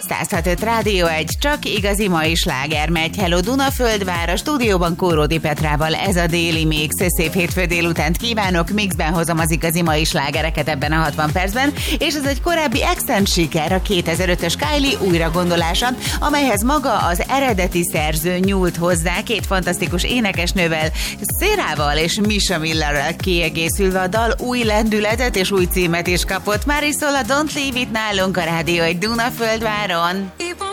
106.5 Rádió 1, csak igazi mai sláger megy. Hello Dunaföldvár, a stúdióban Kóródi Petrával, ez a déli mix. Szép hétfő délutánt kívánok, mixben hozom az igazi mai slágereket ebben a 60 percben, és ez egy korábbi extant siker, a 2005-ös Kylie újragondolása, amelyhez maga az eredeti szerző nyúlt hozzá, két fantasztikus énekesnővel, Szérával és Misha Millerrel kiegészülve a dal új lendületet és új címet is kapott. Már is szól a Don't Leave It nálunk a Rádió 1 Dunaföldváron.